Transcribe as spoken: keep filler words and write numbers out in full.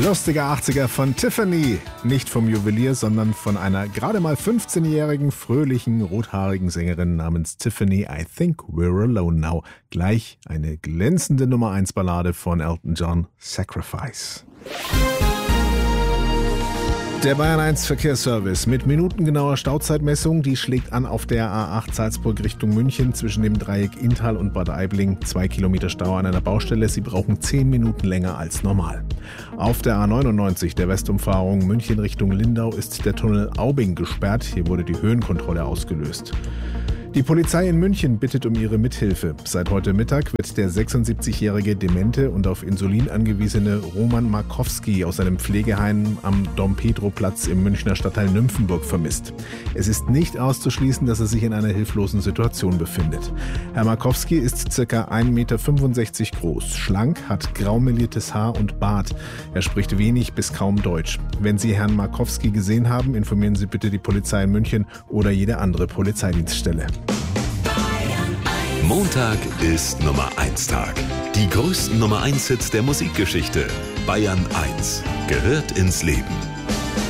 Lustige achtziger von Tiffany. Nicht vom Juwelier, sondern von einer gerade mal fünfzehnjährigen, fröhlichen, rothaarigen Sängerin namens Tiffany. I Think We're Alone Now. Gleich eine glänzende Nummer eins Ballade von Elton John, Sacrifice. Der Bayern eins Verkehrsservice mit minutengenauer Stauzeitmessung, die schlägt an auf der A acht Salzburg Richtung München zwischen dem Dreieck Inntal und Bad Aibling. Zwei Kilometer Stau an einer Baustelle, Sie brauchen zehn Minuten länger als normal. Auf der A neunundneunzig, der Westumfahrung München Richtung Lindau, ist der Tunnel Aubing gesperrt. Hier wurde die Höhenkontrolle ausgelöst. Die Polizei in München bittet um ihre Mithilfe. Seit heute Mittag wird der sechsundsiebzigjährige demente und auf Insulin angewiesene Roman Markowski aus seinem Pflegeheim am Dom-Pedro-Platz im Münchner Stadtteil Nymphenburg vermisst. Es ist nicht auszuschließen, dass er sich in einer hilflosen Situation befindet. Herr Markowski ist ca. eins Komma fünfundsechzig Meter groß, schlank, hat graumeliertes Haar und Bart. Er spricht wenig bis kaum Deutsch. Wenn Sie Herrn Markowski gesehen haben, informieren Sie bitte die Polizei in München oder jede andere Polizeidienststelle. Montag ist Nummer eins Tag. Die größten Nummer eins Hits der Musikgeschichte. Bayern eins gehört ins Leben.